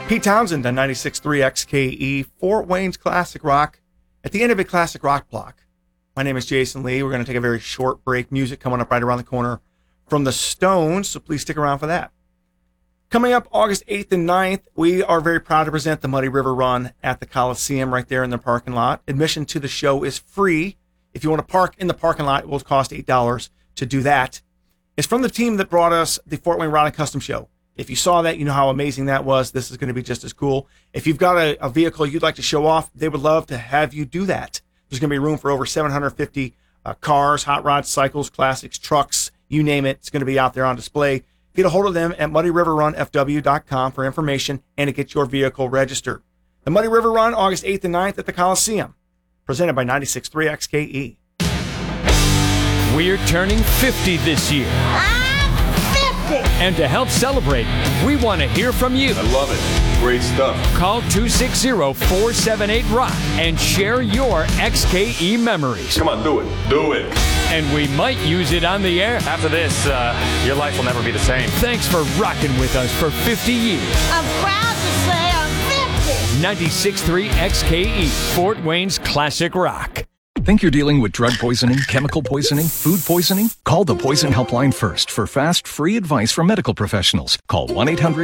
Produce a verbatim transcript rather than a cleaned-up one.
Pete Townsend on ninety-six point three X K E, Fort Wayne's Classic Rock. At the end of a Classic Rock block. My name is Jason Lee. We're going to take a very short break. Music coming up right around the corner from the Stones, so please stick around for that. Coming up August eighth and ninth, we are very proud to present the Muddy River Run at the Coliseum right there in the parking lot. Admission to the show is free. If you want to park in the parking lot, it will cost eight dollars to do that. It's from the team that brought us the Fort Wayne Rod and Custom Show. If you saw that, you know how amazing that was. This is going to be just as cool. If you've got a, a vehicle you'd like to show off, they would love to have you do that. There's going to be room for over seven hundred fifty uh, cars, hot rods, cycles, classics, trucks, you name it. It's going to be out there on display. Get a hold of them at muddy river run f w dot com for information and to get your vehicle registered. The Muddy River Run, August eighth and ninth at the Coliseum. Presented by ninety-six point three X K E. We're turning fifty this year. And to help celebrate, we want to hear from you. I love it. Great stuff. Call two six zero, four seven eight, ROCK and share your X K E memories. Come on, do it. Do it. And we might use it on the air. After this, uh, your life will never be the same. Thanks for rocking with us for fifty years. I'm proud to say I'm fifty. ninety-six point three X K E, Fort Wayne's Classic Rock. Think you're dealing with drug poisoning, chemical poisoning, food poisoning? Call the Poison Helpline first for fast, free advice from medical professionals. Call one eight hundred